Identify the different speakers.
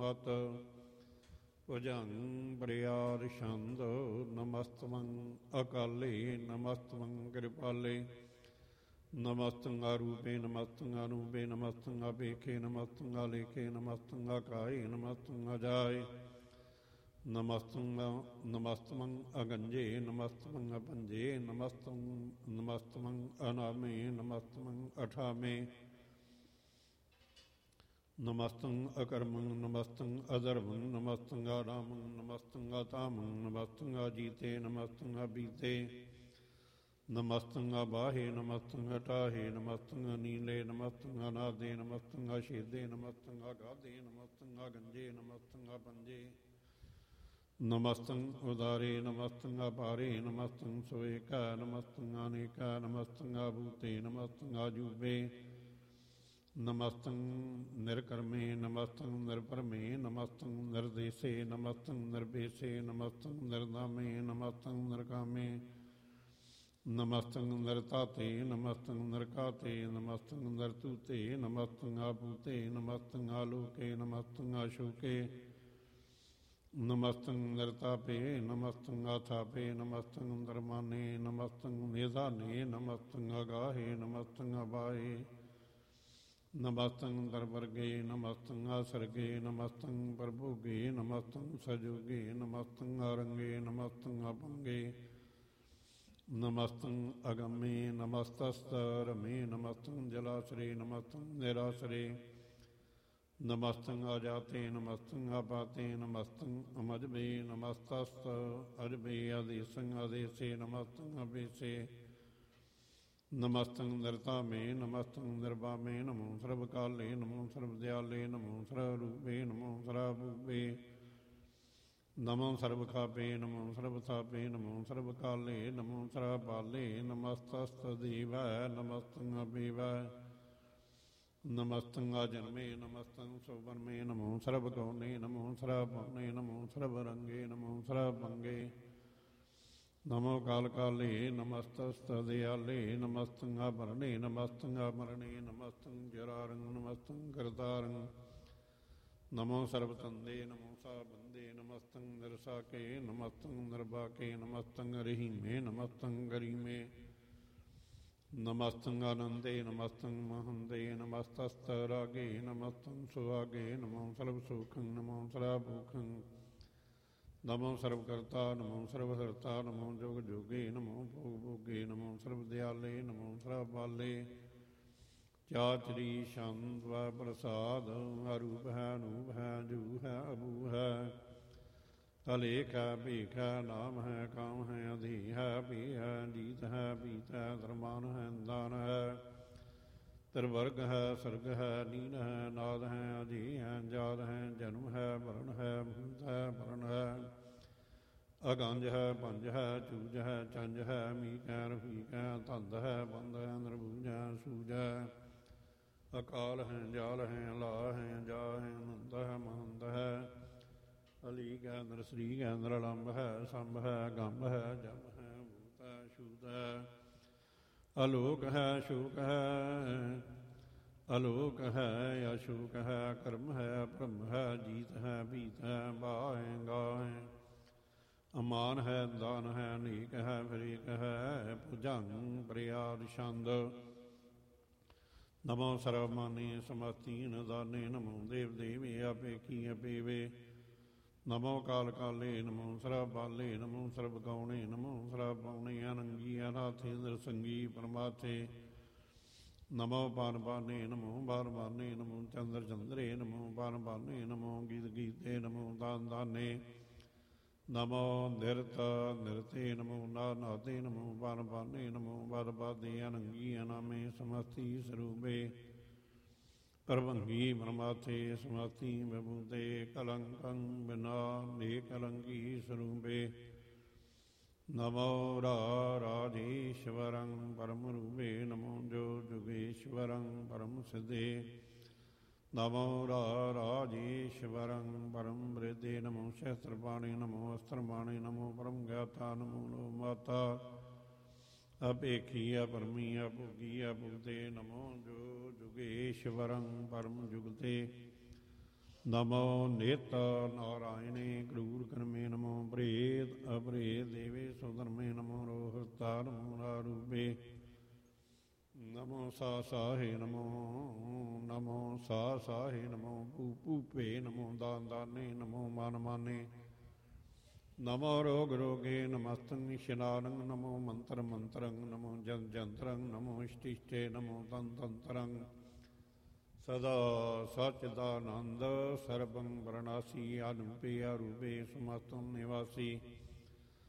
Speaker 1: ਮਤ ਭੁਜੰਗ ਬਰਿਆਰ ਛੰਦ ਨਮਸਤਮੰ ਅਕਾਲੇ ਨਮਸਤਮੰ ਕਿਰਪਾਲੇ ਨਮਸਤੰ ਆਰੂਪੇ ਨਮਸਤੰ ਅਨੂਪੇ ਨਮਸਤੰ ਅਪੇਖੇ ਨਮਸਤੰ ਆਲੇਖੇ ਨਮਸਤੰ ਆਕਾਏ ਨਮਸਤੰ ਅਜਾਏ ਨਮਸਤਮੰ ਅਗੰਜੇ ਨਮਸਤਮੰ ਅਪੰਜੇ ਨਮਸਤਮੰ ਅਨਾਮੇ ਨਮਸਤਮੰ ਅਠਾਮੇ ਨਮਸਤੰ ਅਕਰਮੰ ਨਮਸਤੰ ਅਧਰਮੰ ਨਮਸਤੰ ਆਰਾਮੰ ਨਮਸਤੰ ਆਤਾਮੰ ਨਮਸਤੰ ਆਜੀਤੇ ਨਮਸਤੰ ਅਬੀਤੇ ਨਮਸਤੰ ਆਬਾਹੇ ਨਮਸਤੰ ਹਟਾਹੇ ਨਮਸਤੰ ਅਨੀਲੇ ਨਮਸਤੰ ਅਨਾਦੇ ਨਮਸਤੰ ਅਛੇਦੇ ਨਮਸਤੰ ਆਗਾਧੇ ਨਮਸਤੰ ਆਗੰਜੇ ਨਮਸਤੰ ਅਪੰਜੇ ਨਮਸਤੰ ਉਦਾਰੇ ਨਮਸਤੰ ਅਪਾਰੇ ਨਮਸਤੰ ਸਵੇਕਾ ਨਮਸਤੰ ਅਨੇਕਾ ਨਮਸਤੰ ਆਭੂਤੇ ਨਮਸਤੰ ਆਜੂਬੇ ਨਮਸਤੰ ਨਿਰਕਰਮੇ ਨਮਸਤੰ ਨਿਰਪਰਮੇ ਨਮਸਤੰ ਨਿਰਦੇਸੇ ਨਮਸਤੰ ਨਿਰਭੇਸੇ ਨਮਸਤੰ ਨਿਰਨਾਮੇ ਨਮਸਤੰ ਨਿਰਕਾਮੇ ਨਮਸਤੰ ਨਿਰਤਾਤੇ ਨਮਸਤੰ ਨਿਰਕਾਤੇ ਨਮਸਤੰ ਨਿਰਤੂਤੇ ਨਮਸਤੰ ਆਪੂਤੇ ਨਮਸਤੰ ਆਲੋਕੇ ਨਮਸਤੰ ਆਸ਼ੋਕੇ ਨਮਸਤੰ ਨਿਰਤਾਪੇ ਨਮਸਤੰ ਆਥਾਪੇ ਨਮਸਤੰ ਨਿਰਮਾਨੇ ਨਮਸਤੰ ਨਿਧਾਨੇ ਨਮਸਤੰ ਅਗਾਹੇ ਨਮਸਤੰ ਅਬਾਏ ਨਮਸਤੰ ਦਰਵਰਗੇ ਨਮਸਤੰ ਆਸਰਗੇ ਨਮਸਤੰ ਪ੍ਰਭੋਗੇ ਨਮਸਤੰ ਸਜੋਗੇ ਨਮਸਤੰ ਆਰੰਗੇ ਨਮਸਤੰ ਅਪੰਗੇ ਨਮਸਤੰ ਅਗੰਮੇ ਨਮਸਤਸਤਰਮੇ ਨਮਸਤੰ ਜਲਾਸਰੇ ਨਮਸਤੰ ਨਿਰਾਸਰੇ ਨਮਸਤੰ ਆਜਾਤੇ ਨਮਸਤੰ ਆਪਾਤੇ ਨਮਸਤੰ ਅਮਜਬੇ ਨਮਸਤਸਤ ਅਜਬੇ ਆਦੇਸੰ ਆਦੇਸੇ ਨਮਸਤੰ ਅਬੇਸੇ ਨਮਸਤੰ ਨਿਰਤਾਮੇ ਨਮਸਤੰ ਨਿਰਵਾਮੇ ਨਮੋ ਸਰਬ ਕਾਲੇ ਨਮੋ ਸਰਬ ਦਿਆਲੇ ਨਮੋ ਸਰਬ ਰੂਪੇ ਨਮੋ ਸਰਬੂਪੇ ਨਮੋ ਸਰਬ ਖਾਪੇ ਨਮੋ ਸਰਬ ਥਾਪੇ ਨਮੋ ਸਰਬ ਕਾਲੇ ਨਮੋ ਸਰਬ ਬਾਲੇ ਨਮਸਤਸਤ ਦੀਵੈ ਨਮਸਤੰ ਅਬੀਵੈ ਨਮਸਤੰ ਆਜਨਮੇ ਨਮਸਤੰ ਸੋਬਰਮੇ ਨਮੋ ਸਰਬ ਗੌਨੇ ਨਮੋ ਸਰਬ ਭਵਨੇ ਨਮੋ ਸਰਬ ਰੰਗੇ ਨਮੋ ਸਰਬ ਭੰਗੇ ਨਮੋ ਕਾਲ ਕਾਲੇ ਨਮਸਤਸਤ ਦਿਆਲੇ ਨਮਸਤੰ ਆਭਰਣੇ ਨਮਸਤੰ ਆਮਰਣੇ ਨਮਸਤੰ ਜਰਾਰੰ ਨਮਸਤੰ ਕਰਤਾਰੰ ਨਮੋ ਸਰਬ ਤੰਦੇ ਨਮੋ ਸਾ ਬੰਦੇ ਨਮਸਤੰ ਨਿਰਸਾਕੇ ਨਮਸਤੰ ਨਿਰਬਾਕੇ ਨਮਸਤੰ ਰਹੀਮੇ ਨਮਸਤੰ ਗਰੀਮੇ ਨਮਸਤੰ ਆਨੰਦੇ ਨਮਸਤੰ ਮਹੰਦੇ ਨਮਸਤਸਤ ਰਾਗੇ ਨਮਸਤੰ ਸੁਹਾਗੇ ਨਮੋ ਸਰਬ ਸੁਖੰ ਨਮੋ ਸਰਬ ਭੂਖੰ ਨਮੋ ਸਰਬ ਕਰਤਾ ਨਮੋ ਸਰਬ ਹਰਤਾ ਨਮੋ ਜੋਗ ਜੋਗੇ ਨਮੋ ਭੋਗ ਭੋਗੇ ਨਮੋ ਸਰਬ ਦਿਆਲੇ ਨਮੋ ਸਰਬ ਬਾਲੇ ਚਾਚਰੀ ਛੰਦ ਵ ਪ੍ਰਸਾਦ ਅਰੂਪ ਹੈ ਅਨੂਪ ਹੈ ਜੂ ਹੈ ਅਬੂ ਹੈ ਅਲੇਖ ਹੈ ਭੇਖ ਹੈ ਨਾਮ ਹੈ ਕਾਮ ਹੈ ਅਧੀ ਹੈ ਭੀ ਹੈ ਜੀਤ ਹੈ ਪੀਤ ਹੈ ਧਰਮਾਨ ਹੈ ਦਾਨ ਹੈ ਤਿਰਵਰਗ ਹੈ ਸਰਗ ਹੈ ਨੀਨ ਹੈ ਨਾਦ ਹੈ ਅਧੀ ਹੈ ਜਾਦ ਹੈ ਜਨਮ ਹੈ ਮਰਨ ਹੈ ਭੂਤ ਹੈ ਭਰਨ ਹੈ ਅਗੰਜ ਹੈ ਪੰਜ ਹੈ ਚੂਜ ਹੈ ਚੰਜ ਹੈ ਮੀਕ ਹੈ ਰਫੀਕ ਹੈ ਧੰਦ ਹੈ ਬੰਦ ਹੈ ਨਿਰਭੂਜ ਹੈ ਸੂਜ ਹੈ ਅਕਾਲ ਹੈ ਜਾਲ ਹੈ ਲਾ ਹੈ ਜਾ ਹੈ ਨੰਦ ਹੈ ਮਹੰਦ ਹੈ ਅਲੀਕ ਹੈ ਨਰਸਰੀਕ ਹੈ ਨਿਰਲੰਬ ਹੈ ਸੰਭ ਹੈ ਗੰਭ ਹੈ ਜਮ ਹੈ ਭੂਤ ਹੈ ਸ਼ੂਤ ਹੈ ਅਲੋਕ ਹੈ ਸ਼ੋਕ ਹੈ ਅਲੋਕ ਹੈ ਅਸ਼ੋਕ ਹੈ ਕਰਮ ਹੈ ਬ੍ਰਹਮ ਹੈ ਜੀਤ ਹੈ ਭੀਤ ਹੈ ਬਾਹ ਹੈ ਗਾਹ ਹੈ ਅਮਾਨ ਹੈ ਦਾਨ ਹੈ ਅਨੇਕ ਹੈ ਫਰੇਕ ਹੈ ਭੁਜੰਗ ਬਰਿਆਰ ਛੰਦ ਨਮੋ ਸਰਵਮਾਨੇ ਸਮਸਤੀਨ ਦਾਨੇ ਨਮੋ ਦੇਵ ਦੇਵੇ ਆਪੇਖੀ ਅਪੇਵੇ ਨਮੋ ਕਾਲ ਕਾਲੇ ਨਮੋ ਸਰਬ ਬਾਲੇ ਨਮੋ ਸਰਬ ਗੌਣੇ ਨਮੋ ਸਰਬ ਪੌਣੇ ਅਨੰਗੀ ਅਨਾਥੇ ਨਿਰਸੰਗੀ ਪਰਮਾਥੇ ਨਮੋ ਪਾਨ ਪਾਨੇ ਨਮੋ ਬਾਰ ਬਾਨੇ ਨਮੋ ਚੰਦਰ ਚੰਦਰੇ ਨਮੋ ਪਾਨ ਪਾਨੇ ਨਮੋ ਗੀਤ ਗੀਤੇ ਨਮੋ ਦਾਨ ਦਾਨੇ ਨਮੋ ਨਿਰਤ ਨਿਰਤੇ ਨਮੋ ਨਾ ਨਾਤੇ ਨਮੋ ਪਾਨ ਪਾਨੇ ਨਮੋ ਬਦ ਬਾਦੇ ਅਨੰਗੀ ਅਨਾਮੇ ਸਮਸਤੀ ਸਰੂਪੇ ਪ੍ਰਭੰਗੀ ਬ੍ਰਹਮਾਥੇ ਸਮਸਤੀ ਵਿਭੂਤੇ ਕਲੰਕੰ ਬਿਨਾ ਨੇ ਕਲੰਕੀ ਸਰੂਪੇ ਨਮੋ ਰਾਜੇਸ਼ਵਰੰ ਪਰਮ ਰੂਪੇ ਨਮੋ ਜੋ ਜੁਗੇਸ਼ਵਰੰ ਪਰਮ ਸਿਧੇ ਨਮੋ ਰਾਜੇਸ਼ਵਰੰ ਪਰਮ ਬ੍ਰਿਦੇ ਨਮੋ ਸ਼ਸਤਰਪਾਣੇ ਨਮੋ ਅਸਤਰਪਾਣੇ ਨਮੋ ਪਰਮ ਗਿਆਤਾ ਨਮੋ ਲੋ ਮਾਤਾ ਅਪੇਖੀ ਅਪਰਮੀ ਅਭੋਗੀ ਅਭੂਤੇ ਨਮੋ ਜੋ ਜੁਗੇਸ਼ਵਰੰ ਪਰਮ ਜੁਗਤੇ ਨਮੋ ਨਿਤ ਨਾਰਾਇਣੇ ਕਰੂਰ ਕਰਮੇ ਨਮੋ ਪ੍ਰੇਤ ਅਪਰੇਤ ਦੇਵੇ ਸੁਧਰਮੇ ਨਮੋ ਰੋਹਤਾ ਨਮੋ ਰਾਰੂਪੇ ਨਮੋ ਸਾ ਸਾਹੇ ਨਮੋ ਨਮੋ ਸਾ ਸਾਹੇ ਨਮੋ ਭੂ ਭੂਪੇ ਨਮੋ ਦਾਨ ਦਾਨੇ ਨਮੋ ਮਨ ਮਾਨੇ ਨਮੋ ਰੋਗ ਰੋਗੇ ਨਮਸਤੰ ਸ਼ਨਾਨੰ ਨਮੋ ਮੰਤਰ ਮੰਤਰੰ ਨਮੋ ਜਨ ਜੰਤਰੰ ਨਮੋ ਇਸ਼ਟਿਸ਼ਟੇ ਨਮੋ ਤਨ ਤੰਤਰੰ ਸਦਾ ਸਚਿਦਾਨੰਦ ਸਰਬੰ ਵਰਣਾਸੀ ਅਨੁਪੇ ਅਰੂਪੇ ਸਮਸਤੰ ਨਿਵਾਸੀ